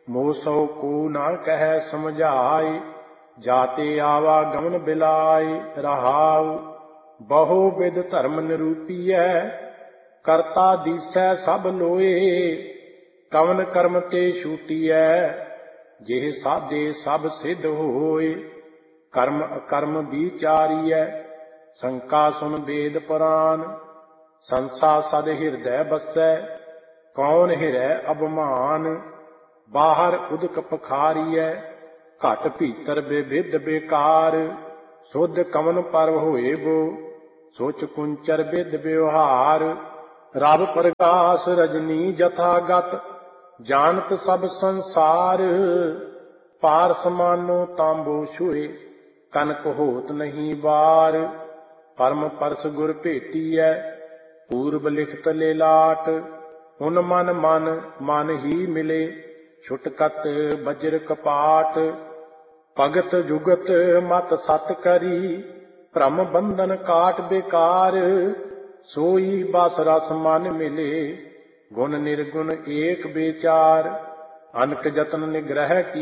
मोह सौ को न कह समझाए, जाते आवागमन बिलाए। रहाउ बहु विध धर्म निरूपीय, करता दीसै सब लोए। कवन कर्म ते छूटीਐ, जेह साधे सब सिद्ध होए। कर्म अकर्म विचारीਐ, शंका सुन वेद पुराण। संसा सद हिरदय बसै, कौन हिरै अभिमान। बाहर उदक पखारीਐ, घट भीतर विविध बेकार। शुद्ध कवन पर होए बो, सोच कुंचर विद व्यवहार। रब प्रकाश रजनी जथागत, जानत सब संसार। पार समानो तांबो छुए, कनक होत नहीं बार। परम परस गुर भेटीਐ, पूर्व लिखत लेलाट। हुन मन मन मन ही मिले, छुटकत बज्र कपाट। भगत जुगत मत सत करी, भ्रम बंधन काट बेकार। सोई बस रस मन मिले, गुण निर्गुण एक बेचार। अनक जतन निग्रह की